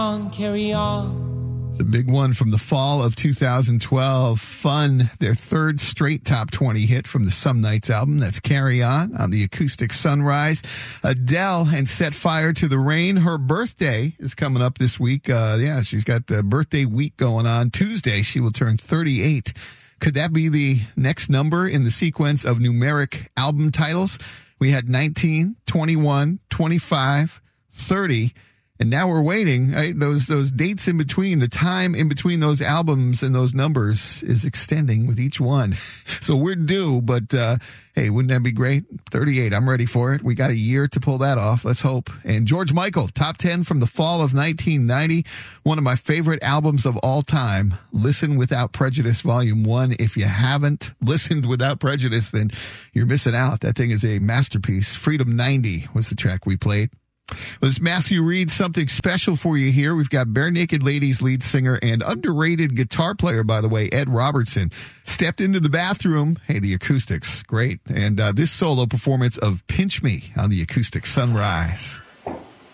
Carry on. It's a big one from the fall of 2012. Fun, their third straight top 20 hit from the Some Nights album. That's Carry On the Acoustic Sunrise. Adele and Set Fire to the Rain. Her birthday is coming up this week. She's got the birthday week going on. Tuesday, she will turn 38. Could that be the next number in the sequence of numeric album titles? We had 19, 21, 25, 30. And now we're waiting. Right? Those dates in between, the time in between those albums and those numbers is extending with each one. So we're due, but hey, wouldn't that be great? 38, I'm ready for it. We got a year to pull that off. Let's hope. And George Michael, top 10 from the fall of 1990. One of my favorite albums of all time. Listen Without Prejudice, Volume 1. If you haven't listened without prejudice, then you're missing out. That thing is a masterpiece. Freedom 90 was the track we played. Well, this Matthew Reed, something special for you here. We've got Bare Naked Ladies lead singer and underrated guitar player, by the way, Ed Robertson, stepped into the bathroom. Hey, the acoustics, great. And this solo performance of Pinch Me on the Acoustic Sunrise.